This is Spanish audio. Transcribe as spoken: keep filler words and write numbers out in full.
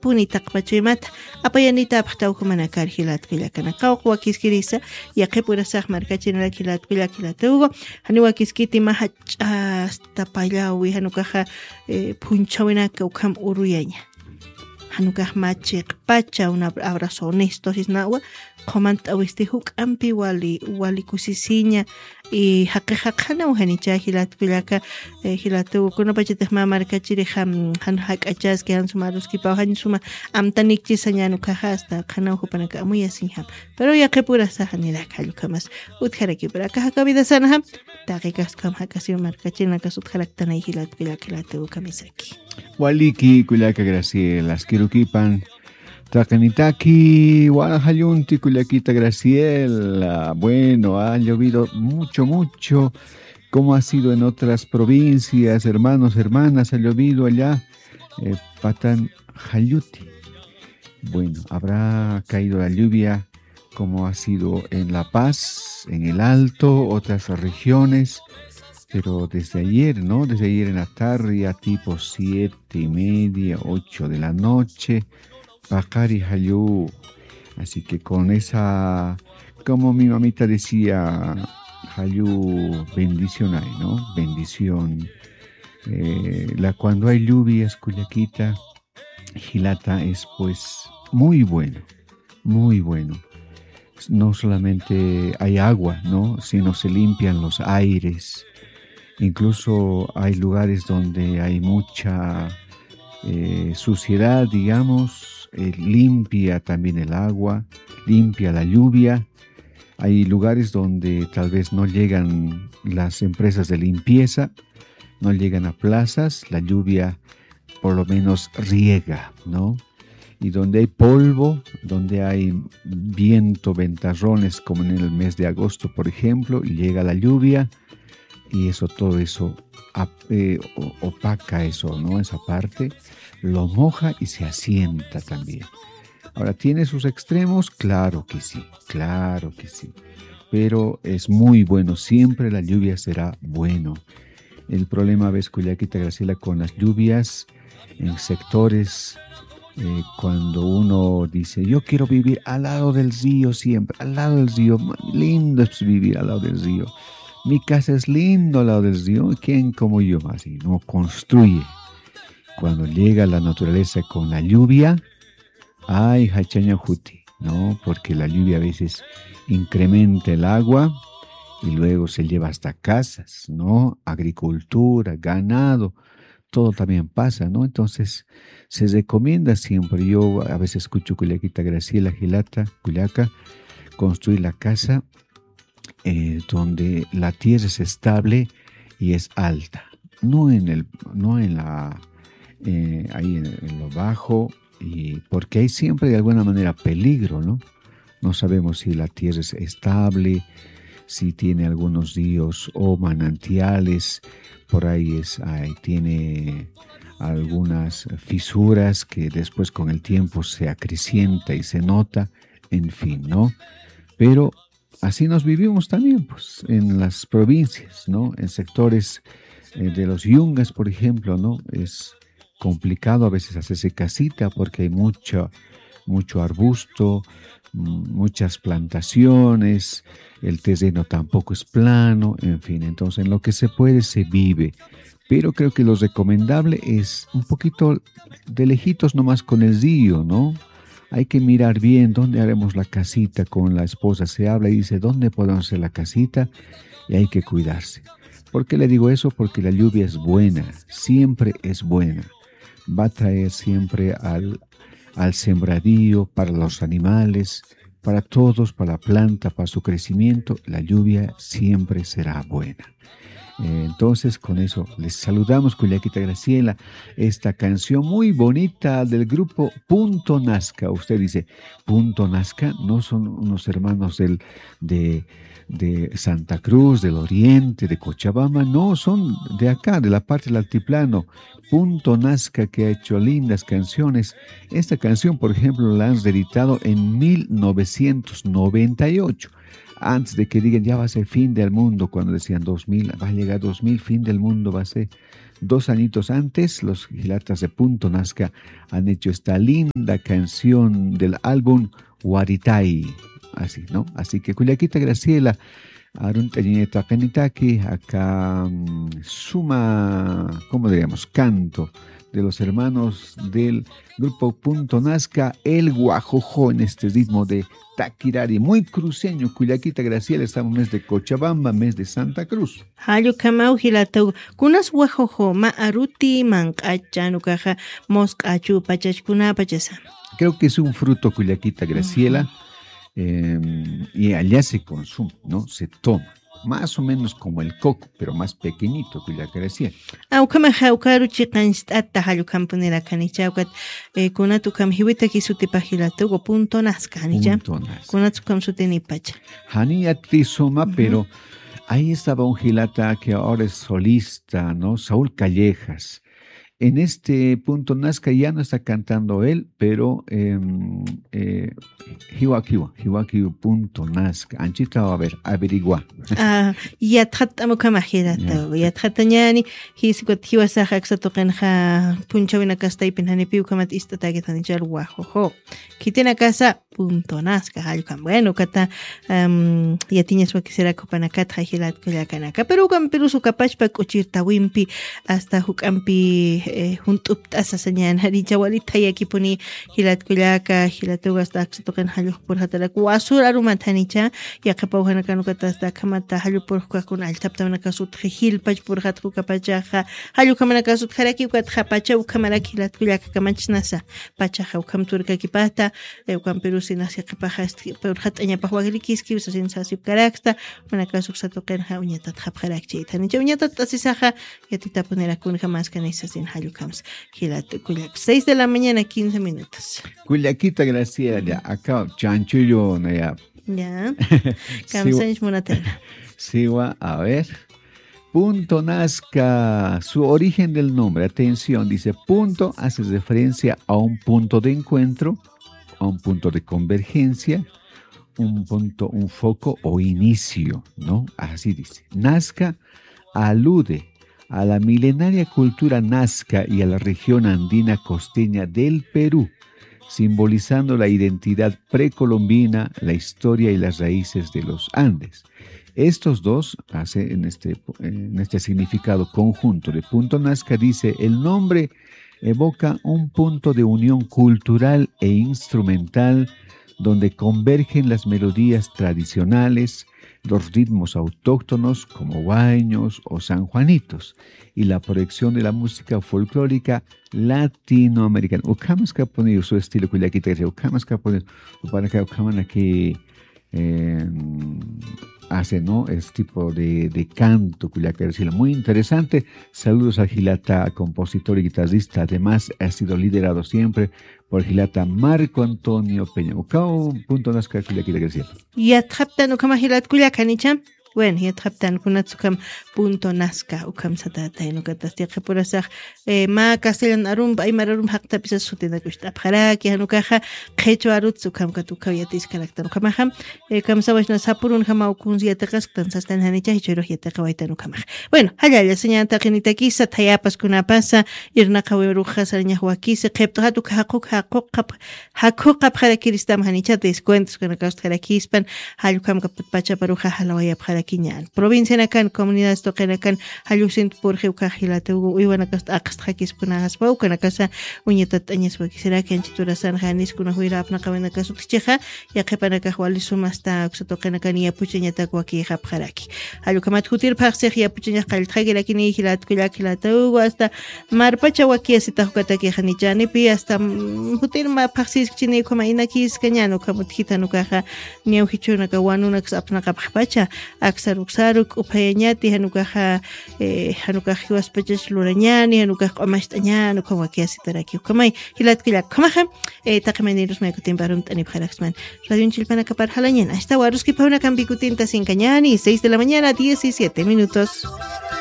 punitaq pachaymata apayanita apaqtawkumana karhilat qillakana qawq wakiskirisa yaqipurasaq markachina kilat qilla kilatugo hani wakiskiti maha hasta pallawi hanukaja punchawinaka ukam uruyaña hanukaj machiq pacha un abrazo honesto hisnawa qomanta awiste huk'ampi wali wali kusisiña y haqiqaqana uhanicha hilat qillaka hilatu kuna pachataq mamarkachiri ham han hak'achaski han sumaruski pawhan suma amtanikchi sañanu kaja hasta qana uhupanaka muy así ham pero yaqipura sahanila kallukamas utjaraki para kaja kabida sana ham taqikas kam hakasi markachina kasut khalaqtana hilat qillaka hilatu kamisaki waliki qillaka Graciela askirukipan Tacanitaki, Guadalajayunti, Culiaquita Graciela. Bueno, ha llovido mucho, mucho, como ha sido en otras provincias, hermanos, hermanas, ha llovido allá, eh, Patan Jayuti. Bueno, habrá caído la lluvia como ha sido en La Paz, en el Alto, otras regiones, pero desde ayer, ¿no? Desde ayer en la tarde, a tipo siete y media, ocho de la noche, Pacari Hayú. Así que con esa, como mi mamita decía, Hayú, bendición hay, ¿no? Bendición. Eh, la, cuando hay lluvias, Culiaquita, Gilata es pues muy bueno, muy bueno. No solamente hay agua, ¿no? Sino se limpian los aires. Incluso hay lugares donde hay mucha eh, suciedad, digamos. Eh, limpia también el agua, limpia la lluvia. Hay lugares donde tal vez no llegan las empresas de limpieza, no llegan a plazas, la lluvia por lo menos riega, ¿no? Y donde hay polvo, donde hay viento, ventarrones, como en el mes de agosto, por ejemplo, llega la lluvia y eso, todo eso eh, opaca eso, ¿no? Esa parte lo moja y se asienta también. Ahora, ¿tiene sus extremos? Claro que sí, claro que sí. Pero es muy bueno, siempre la lluvia será bueno. El problema, ves, Culiaquita Graciela, con las lluvias en sectores, eh, cuando uno dice, yo quiero vivir al lado del río siempre, al lado del río, lindo es vivir al lado del río. Mi casa es lindo al lado del río, ¿quién como yo? Así, no construye. Cuando llega la naturaleza con la lluvia, ay, hachaña juti, ¿no? Porque la lluvia a veces incrementa el agua y luego se lleva hasta casas, ¿no? Agricultura, ganado, todo también pasa, ¿no? Entonces, se recomienda siempre, yo a veces escucho Culiaquita Graciela, Gilata, Culiaca, construir la casa eh, donde la tierra es estable y es alta, no en el, no en la Eh, ahí en, en lo bajo, y porque hay siempre de alguna manera peligro, ¿no? No sabemos si la tierra es estable, si tiene algunos ríos o manantiales, por ahí es, ahí tiene algunas fisuras que después con el tiempo se acrecienta y se nota, en fin, ¿no? Pero así nos vivimos también, pues, en las provincias, ¿no? En sectores eh, de los yungas, por ejemplo, ¿no? Es complicado a veces hacerse casita porque hay mucho, mucho arbusto, muchas plantaciones, el terreno tampoco es plano, en fin, entonces en lo que se puede se vive. Pero creo que lo recomendable es un poquito de lejitos nomás con el río, ¿no? Hay que mirar bien dónde haremos la casita. Con la esposa se habla y dice dónde podemos hacer la casita y hay que cuidarse. ¿Por qué le digo eso? Porque la lluvia es buena, siempre es buena. Va a traer siempre al, al sembradío, para los animales, para todos, para la planta, para su crecimiento. La lluvia siempre será buena. Eh, entonces, con eso les saludamos, Culiaquita Graciela. Esta canción muy bonita del grupo Punto Nazca. Usted dice, Punto Nazca, no son unos hermanos del, de, de Santa Cruz, del Oriente, de Cochabamba, no, son de acá, de la parte del altiplano. Punto Nazca, que ha hecho lindas canciones. Esta canción, por ejemplo, la han reeditado en mil novecientos noventa y ocho. antes de que digan ya va a ser fin del mundo, cuando decían dos mil, va a llegar dos mil, fin del mundo va a ser dos añitos antes, los Gilatas de Punto Nazca han hecho esta linda canción del álbum Huaritay, así, ¿no? Así que Culiaquita Graciela, Arun Tañeta Canitaki, acá um, suma, ¿cómo diríamos? Canto de los hermanos del grupo Punto Nazca, el Guajojo, en este ritmo de Taquirari, muy cruceño. Culiaquita Graciela, estamos mes de Cochabamba, mes de Santa Cruz. Hayo kamau hilatau, kunas Guajojo, ma aruti mancacha, nucaja, moscachu, pachachkuna, pachasa. Creo que es un fruto, Culiaquita Graciela, uh-huh. eh, y allá se consume, ¿no? Se toma. Más o menos como el coco, pero más pequeñito que la crecía. Aukama haukaru chiqanstata halu camponera canichaucat, kunatu kam hiwita kisuti pajilatu go punto nazca, anilla. Kunatu kam suteni pacha. Hania trisoma, pero ahí estaba un gilata que ahora es solista, ¿no? Saúl Callejas. En este Punto Nazca ya no está cantando él, pero eh, eh, Hiwakiwa, Hiwakiwa Punto Nazca. Anchita, a ver, averigua. Ah, ya tratamos como girata, ya tratanyani, hisikot hiwasaja xatokenja punchawina kasta ipinhani piu kamat istatagitani chal guajojo. Kitena casa Punto Nazca, halkan. Bueno, kata um, ya tiñas wa quisiera copanacat hajilat kulakanaka, pero ukam pero su capachpa kuchirta wimpi hasta hukampi eh, juntupta asasanyan haricha walita yakipuni hilat kulaka hilatuga hasta axatokan haluh por hatarak wasur arumatanicha yakapauhana kanukata hasta kamata halu por kakun altaptamana kasut hil pach por hatku kapachaja halu kamana kasut haraki kat hapacha ukamara hilat kulaka kamachnasa pachaja ukam turka kipata ukam pero sinasi kapajas por hatanya pahwagrikiski usa sensasip karaksta mana kasuk satoken ha uñatat hapkarakchi tanicha uñatat asisaja yatita ponera kun jamás canisas en Hayukams. Gilate Culiac, seis de la mañana, quince minutos. Culiaquita Graciela, acá chanchullo, ya. Ya. Kamsanch Monatena. Siwa, a ver. Punto Nazca, su origen del nombre, atención, dice punto, hace referencia a un punto de encuentro, a un punto de convergencia, un punto, un foco o inicio, ¿no? Así dice. Nazca alude a la milenaria cultura nazca y a la región andina costeña del Perú, simbolizando la identidad precolombina, la historia y las raíces de los Andes. Estos dos, hace en este, en este significado conjunto de Punto Nazca, dice, el nombre evoca un punto de unión cultural e instrumental donde convergen las melodías tradicionales, los ritmos autóctonos como huayños o sanjuanitos y la proyección de la música folclórica latinoamericana. Ucamas que ha ponido su estilo culiaquita, ucamas que ha ponido, para que ucaman aquí eh, hace, ¿no? Este tipo de, de canto culiaquita, muy interesante. Saludos a Gilata, compositor y guitarrista. Además, ha sido liderado siempre por Gilata Marco Antonio Peña. Ucao, Punto Nazca, culiaquita Graciela. Ya traptan ukama Gilat kuliakanicha. Bueno, ya traptan kunatsukam Punto Nazca ukam satata enukatas tiqa purasaq eh, ma castellan arum ay mararum haqta pisa sutina kushta apharaki hanukaja qhecho arut ukam katukaw yatis kalaktan ukamaja eh, kam sawashna sapurun hama ukun yataqas tansastan hanicha hichero yataqa waitan ukamaja. Bueno, hallalla señal taqinita kisa tayapas kunapasa irna qawirujas araña huakisa qepto hatu haquk haquk qap haquk qap kharakiristam hanicha descuentos kunakas kharakispan halukam kapacha paruja halawaya kharakiñan provincia nakan comunidad toqenakan halusint por jeucajilate uiwanakas aqstjakis kunajas paukanakasa uñetat añas wakisera kanchiturasan hanis kuna huira apna qawenaka sutcheja yaqepanaka walisum hasta toqenakan yapucheñata waki hapjaraki halukamat hutir paqsej yapucheña qaltjagi lakini hilat kulakilate hasta marpacha waki asita hukataki hanichani pi hasta hutir ma paqsis chini kuma inakis kañano kamutjitanu kaja niauhichuna kawanunak apna qappacha aksaruk saruk upayañati hanukaja eh, hanukaja hiwaspachas lurañani hanukaja q'amashtañani como que así taraki ukamay hilat kila kamaja eh, taqamaniros maykutin parum tani bjaraxman radio chilpana kapar halañan hasta waruski pauna kambikutin tasinkañani seis de la mañana diecisiete minutos.